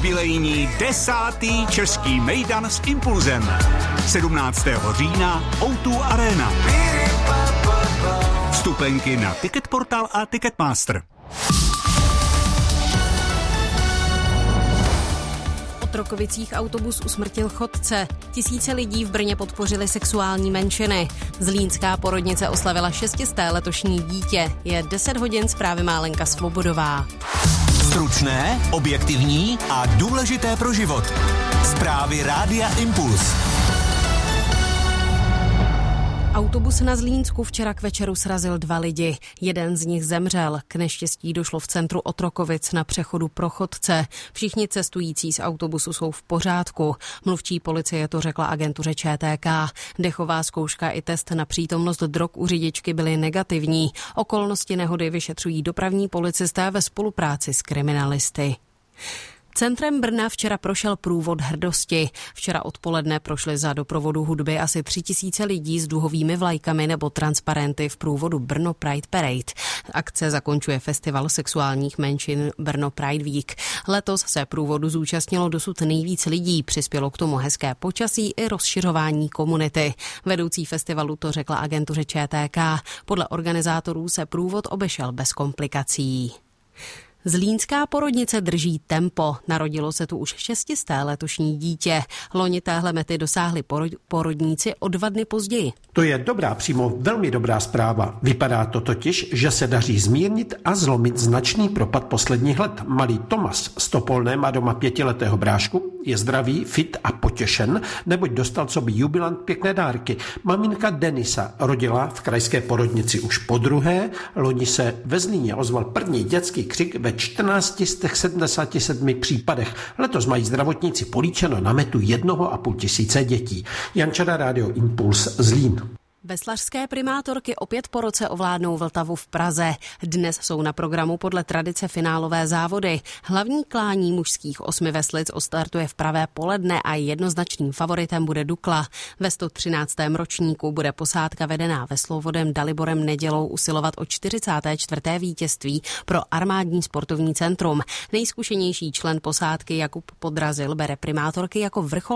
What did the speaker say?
Jubilejní 10. český mejdan s Impulzem. 17. října O2 Arena. Vstupenky na Ticketportal a Ticketmaster. V Otrokovicích autobus usmrtil chodce. Tisíce lidí v Brně podpořili sexuální menšiny. Zlínská porodnice oslavila 600. letošní dítě. Je 10 hodin, zprávy má Lenka Svobodová. Stručné, objektivní a důležité pro život. Zprávy Rádia Impuls. Autobus na Zlínsku včera k večeru srazil 2 lidi. Jeden z nich zemřel. K neštěstí došlo v centru Otrokovic na přechodu pro chodce. Všichni cestující z autobusu jsou v pořádku. Mluvčí policie to řekla agentuře ČTK. Dechová zkouška i test na přítomnost drog u řidičky byly negativní. Okolnosti nehody vyšetřují dopravní policisté ve spolupráci s kriminalisty. Centrem Brna včera prošel průvod hrdosti. Včera odpoledne prošli za doprovodu hudby asi 3000 lidí s duhovými vlajkami nebo transparenty v průvodu Brno Pride Parade. Akce zakončuje festival sexuálních menšin Brno Pride Week. Letos se průvodu zúčastnilo dosud nejvíc lidí. Přispělo k tomu hezké počasí i rozšiřování komunity. Vedoucí festivalu to řekla agentuře ČTK. Podle organizátorů se průvod obešel bez komplikací. Zlínská porodnice drží tempo. Narodilo se tu už 600. letošní dítě. Loni téhle mety dosáhli porodníci o 2 dny později. To je dobrá, přímo velmi dobrá zpráva. Vypadá to totiž, že se daří zmírnit a zlomit značný propad posledních let. Malý Tomas z Topolné má doma 5letého brášku, je zdravý, fit a potěšen, neboť dostal coby jubilant pěkné dárky. Maminka Denisa rodila v krajské porodnici už podruhé. Loni se ve Zlíně ozval první dětský křik ve 14 z těch 77 případech. Letos mají zdravotníci políčeno na metu 1,5 dětí. Jančara, Rádio Impuls, Zlín. Veslařské primátorky opět po roce ovládnou Vltavu v Praze. Dnes jsou na programu podle tradice finálové závody. Hlavní klání mužských 8 veslic ostartuje v pravé poledne a jednoznačným favoritem bude Dukla. Ve 113. ročníku bude posádka vedená veslovodem Daliborem Nedělou usilovat o 44. vítězství pro armádní sportovní centrum. Nejzkušenější člen posádky Jakub Podrazil bere primátorky jako vrchol